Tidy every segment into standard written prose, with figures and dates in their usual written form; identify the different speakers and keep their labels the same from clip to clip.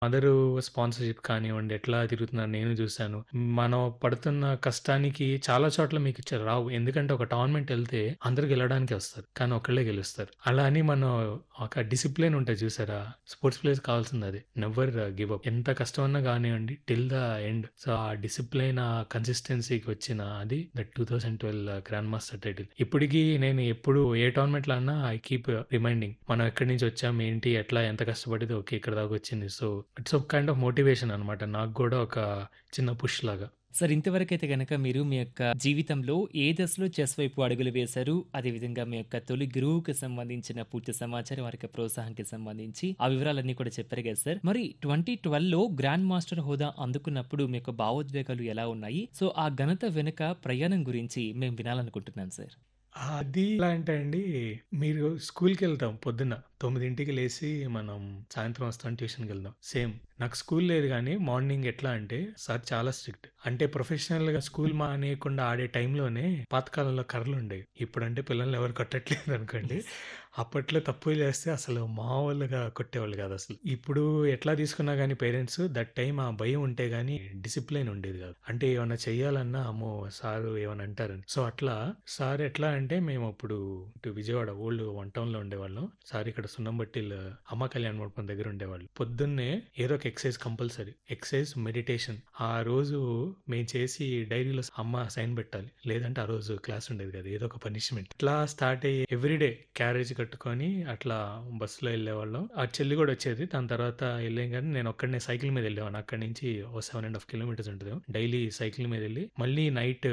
Speaker 1: Mother sponsorship కానివ్వండి, ఎట్లా తిరుగుతున్నారు నేను చూసాను. మనం పడుతున్న కష్టానికి చాలా చోట్ల మీకిచ్చారు రావు. ఎందుకంటే ఒక టోర్నమెంటెళ్తే అందరూ గెలవడానికే వస్తారు. కానీ ఒక్కళ్ళే గెలుస్తారు. అలా అని మనం ఒక డిసిప్లిన్ ఉంటది చూసారా? స్పోర్ట్స్ ప్లేయర్స్‌కి కావాల్సిందదే. Never give up. ఎంత కష్టమన్నా గానివ్వండి టిల్ ద ఎండ్. సో, ఆ డిసిప్లిన్, ఆ కన్సిస్టెన్సీకి వచ్చిన అది దట్ 2012 గ్రాండ్ మాస్టర్ టైటిల్. ఇప్పటికి నేను ఎప్పుడు ఏ టోర్నమెంట్‌లో ఆడినా ఐ కీప్ రిమైండింగ్. మనం ఎక్కడి నుంచి వచ్చాం, ఏంటి, ఎట్లా, ఎంత కష్టపడితే ఓకే ఇక్కడ దాకా వచ్చింది. సో, ఇట్స్ ఒక కైండ్ ఆఫ్ మోటివేషన్ అనమాట. నాకు గూడా ఒక చిన్న పుష్ లాగా.
Speaker 2: సార్ ఇంతవరకైతే గనక మీరు మీ యొక్క జీవితంలో ఏ దశలో చెస్ వైపు అడుగులు వేశారు? అదేవిధంగా మీ యొక్క తొలి గురువుకి సంబంధించిన పూర్తి సమాచారం, వారి యొక్క ప్రోత్సాహానికి సంబంధించి ఆ వివరాలన్నీ కూడా చెప్పారు కదా సార్. మరి 2012లో గ్రాండ్ మాస్టర్ హోదా అందుకున్నప్పుడు మీ యొక్క భావోద్వేగాలు ఎలా ఉన్నాయి? సో, ఆ ఘనత వెనుక ప్రయాణం గురించి మేము వినాలనుకుంటున్నాం సార్.
Speaker 1: అది ఎలా అంటే అండి, మీరు స్కూల్‌కెళ్తాం పొద్దున్న 9కి లేసి మనం సాయంత్రం వస్తాం ట్యూషన్‌కెళ్దాం. సేమ్. నాకు స్కూల్ లేదు గానీ మార్నింగ్ ఎట్లా అంటే సార్ చాలా స్ట్రిక్ట్. అంటే ప్రొఫెషనల్‌గా స్కూల్ మానేయకుండా ఆడే టైంలోనే పాతకాలంలో కర్రలుండేవి. ఇప్పుడంటే పిల్లల్ని ఎవరు కొట్టట్లేదనుకోండి.
Speaker 2: యెస్.
Speaker 1: అప్పట్లో తప్పులు చేస్తే అసలు మామూలుగా కొట్టేవాళ్ళు కాదసలు. ఇప్పుడు ఎట్లా తీసుకున్నా గానీ పేరెంట్స్ దట్ టైమ్ ఆ భయం ఉంటే గానీ డిసిప్లిన్ ఉండేది కాదు. అంటే ఏమన్నా చెయ్యాలన్నా అమ్మో! సారు ఏమన్నా అంటారని. సో, అట్లా సార్ ఎట్లా అంటే మేమప్పుడు ఇటు విజయవాడ ఓల్డ్ వన్ టౌన్‌లో ఉండేవాళ్ళం. సార్ ఇక్కడ సున్నంబట్టిల్ అమ్మ కళ్యాణ మండపం దగ్గర ఉండేవాళ్ళు. పొద్దున్నే ఏదో ఒక ఎక్సర్సైజ్ కంపల్సరీ. Exercise, meditation. ఆ రోజు మేము చేసి డైరీలో అమ్మ సైన్ పెట్టాలి. లేదంటే ఆ రోజు క్లాస్ ఉండేది కాదు. ఏదో ఒక పనిష్మెంట్. ఇట్లా స్టార్ట్ అయ్యి ఎవ్రీడే క్యారేజ్ కట్టుకొని అట్లా బస్సులో వెళ్ళేవాళ్ళం. ఆ చెల్లి కూడా వచ్చేది. దాని తర్వాత వెళ్ళాం కానీ నేను ఒక్కడినే సైకిల్ మీద వెళ్ళేవాడిని. అక్కడి నుంచి ఓ 7.5 కిలోమీటర్స్ ఉంటుంది. డైలీ సైకిల్ మీద వెళ్ళి మళ్ళీ నైట్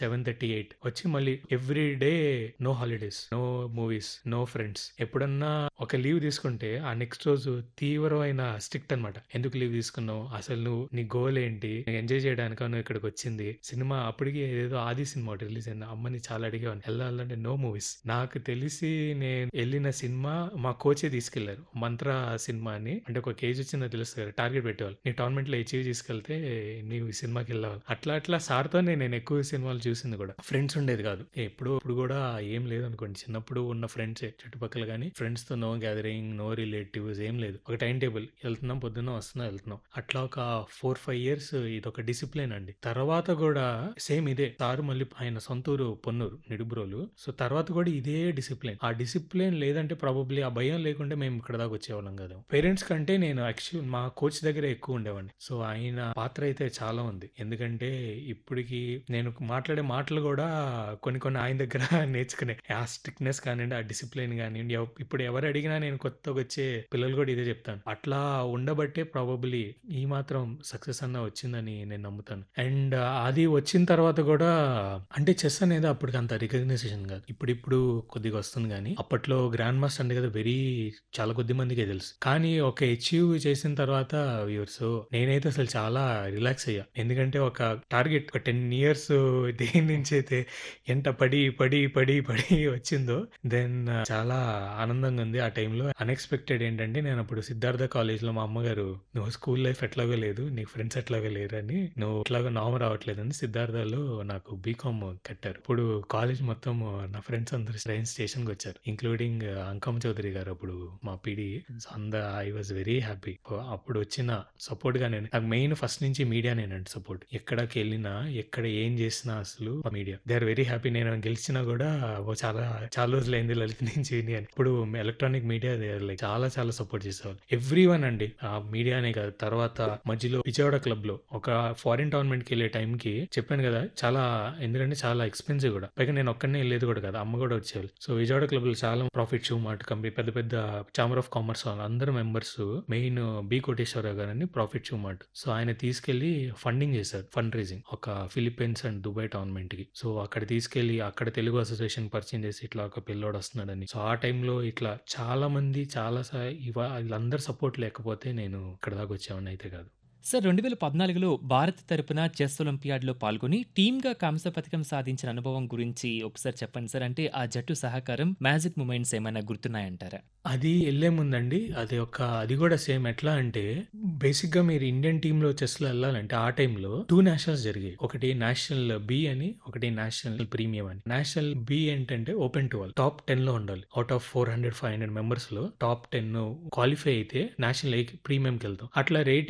Speaker 1: 7:38 వచ్చి మళ్ళీ every day no holidays, no movies, no friends. ఎప్పుడన్నా ఒక లీవ్ తీసుకుంటే ఆ నెక్స్ట్ రోజు తీవ్రమైన స్ట్రిక్ట్ అనమాట. ఎందుకు లీవ్ తీసుకున్నావు? అసలు నువ్వు నీ గోల్ ఏంటి? ఎంజాయ్ చేయడానికా నువ్వు ఇక్కడికి వచ్చింది? సినిమా అప్పటికి ఏదో ఆది సినిమా ఒకటి రిలీజ్ అయింది. అమ్మని చాలా అడిగేవాడిని. వెళ్ళాలంటే నో మూవీస్. నాకు తెలిసి నేను వెళ్ళిన సినిమా మా కోచే తీసుకెళ్లారు. మంత్ర సినిమా అని. అంటే ఒక కేజ్ వచ్చిందో తెలుసు కదా, టార్గెట్ పెట్టేవాళ్ళు. నీ టోర్నమెంట్ లో అచీవ్ తీసుకెళ్తే నీవు ఈ సినిమాకి వెళ్ళావు. అట్లా అట్లా సార్తోనే నేను ఎక్కువ సినిమాలు చూసింది కూడా. ఫ్రెండ్స్ ఉండేది కాదు. ఇప్పుడు కూడా ఏం లేదు అనుకోండి. చిన్నప్పుడు ఉన్న ఫ్రెండ్సే చుట్టుపక్కల గానీ ఫ్రెండ్స్ తో నో గ్యాదరింగ్, నో రిలేటివ్స్ ఏం లేదు. ఒక టైం టేబుల్ వెళ్తున్నాం, పొద్దున్న వస్తున్నాం, వెళ్తున్నాం. అట్లా ఒక 4-5 ఇయర్స్ ఇదొక డిసిప్లిన్ అండి. తర్వాత కూడా సేమ్ ఇదే. సారు మళ్ళీ ఆయన సొంత ఊరు పొన్నూరు, నిడుబ్రోలు. సో తర్వాత కూడా ఇదే డిసిప్లిన్. ఆ డిసిప్లిన్ లేదంటే ప్రాబబ్లీ ఆ భయం లేకుంటే మేము ఇక్కడ దాకా వచ్చేవాళ్ళం కాదు. పేరెంట్స్ కంటే నేను యాక్చువల్ మా కోచ్ దగ్గర ఎక్కువ ఉండేవాడిని. సో ఆయన పాత్ర అయితే చాలా ఉంది. ఎందుకంటే ఇప్పటికి నేను మాట్లాడే మాటలు కూడా కొన్ని కొన్ని ఆయన దగ్గర నేర్చుకునే. ఆ స్ట్రిక్ట్నెస్ కానివ్వండి, ఆ డిసిప్లిన్ కానివ్వండి. ఇప్పుడు ఎవరు అడిగినా నేను కొత్తగా వచ్చే పిల్లలు కూడా ఇదే చెప్తాను. అట్లా ఉండబట్టే ప్రాబబ్లీ ఈ మాత్రం సక్సెస్ అన్న వచ్చిందని నేను నమ్ముతాను. అండ్ అది వచ్చిన తర్వాత కూడా అంటే చెస్ అనేది అప్పటికి అంత రికగ్నైజేషన్ కాదు. ఇప్పుడు కొద్దిగా వస్తుంది కానీ అప్పట్లో గ్రాండ్ మాస్టర్ అంటే కదా చాలా కొద్ది మందికే తెలుసు. కానీ ఒక అచీవ్ చేసిన తర్వాత వ్యూవర్స్ నేనైతే అసలు చాలా రిలాక్స్ అయ్యా. ఎందుకంటే ఒక టార్గెట్ ఒక 10 ఇయర్స్ దేని నుంచి అయితే ఎంట పడి పడి పడి పడి వచ్చిందో దెన్ చాలా ఆనందంగా ఉంది ఆ టైంలో. అన్ఎక్స్పెక్టెడ్ ఏంటంటే నేను అప్పుడు సిద్ధార్థ కాలేజ్‌లో మా అమ్మగారు "నువ్వు స్కూల్ లైఫ్ ఎట్లాగో లేదు. నీకు ఫ్రెండ్స్ ఎట్లాగో లేరని నువ్వు ఎట్లాగో నార్మ్ రావట్లేదని" సిద్ధార్థలో నాకు బీకామ్ కట్టారు. ఇప్పుడు కాలేజ్ మొత్తం నా ఫ్రెండ్స్ అందరూ ట్రైన్ స్టేషన్‌కి వచ్చారు. ఇంక్లూడింగ్ అంకమ్మ చౌదరి గారు అప్పుడు మా PD. So I was very happy. అప్పుడు వచ్చిన సపోర్ట్‌గా నాకు మెయిన్ ఫస్ట్ నుంచి మీడియానేనండి సపోర్ట్. ఎక్కడికెళ్ళినా, ఎక్కడ ఏం చేసినా అసలు media. They are very happy. నేను గెలిచినా కూడా ఓ చాలా చాలా రోజులైంది లలిత్ నుంచి విని అని. ఇప్పుడు electronic media they are like చాలా చాలా సపోర్ట్ చేసేవాళ్ళు. ఎవ్రీవన్ అండి. ఆ మీడియానే కాదు. తర్వాత మధ్యలో విజయవాడ క్లబ్‌లో ఒక ఫారిన్ టోర్నమెంట్‌కి వెళ్ళే టైంకి చెప్పాను కదా, చాలా ఎందుకంటే చాలా ఎక్స్‌పెన్సివ్ కూడా. పైగా నేను ఒక్కడినే వెళ్ళేది కూడా కాదు. అమ్మ కూడా వచ్చేవాళ్ళు. సో విజయవాడ క్లబ్‌లో చాలా ప్రాఫిట్ షూ మార్ట్ కంపెనీ పెద్ద పెద్ద ఛాంబర్ ఆఫ్ కామర్స్ వాళ్ళందరూ మెంబర్స్. మెయిన్ బి కోటేశ్వరరావు గారని ప్రాఫిట్ షూ మార్ట్. సో ఆయన తీసుకెళ్లి ఫండింగ్ చేశారు. ఫండ్ రైజింగ్ ఒక ఫిలిప్పీన్స్ అండ్ దుబాయ్ టోర్నమెంట్ కి. సో అక్కడ తీసుకెళ్లి అక్కడ తెలుగు అసోసియేషన్ పరిచయం చేసి ఇట్లా ఒక పిల్లోడు వస్తున్నాడని. సో ఆ టైంలో ఇట్లా చాలా మంది వీళ్ళందరూ సపోర్ట్ లేకపోతే నేను ఇక్కడ దాకా వచ్చేవాడిని అయితే కాదు.
Speaker 2: సార్ 2014లో భారత్ తరపున చెస్ ఒలింపియాడ్‌లో పాల్గొని టీమ్‌గా కాంస్య పతకం సాధించిన అనుభవం గురించి ఒకసారి చెప్పండి సార్. అంటే ఆ జట్టు సహకారం, మ్యాజిక్ మూమెంట్స్ ఏమైనా గుర్తున్నాయంటారా?
Speaker 1: అది ఎళ్ళే ముందండి అది కూడా సేమ్ ఎట్లా అంటే బేసిక్‌గా మీరు ఇండియన్ టీమ్‌లో చెస్‌లో ఎళ్ళాలంటే ఆ టైంలో 2 నేషనల్స్ జరిగాయి. ఒకటి నేషనల్ బి అని, ఒకటి నేషనల్ ప్రీమియం అని. నేషనల్ బి ఏంటంటే ఓపెన్ టు ఆల్. టాప్ 10లో ఉండాలి. ఔట్ ఆఫ్ 400, 500 మెంబర్స్‌లో టాప్ 10 క్వాలిఫై అయితే నేషనల్ ఏ ప్రీమియంకి వెళ్తాం. అట్లా రేట్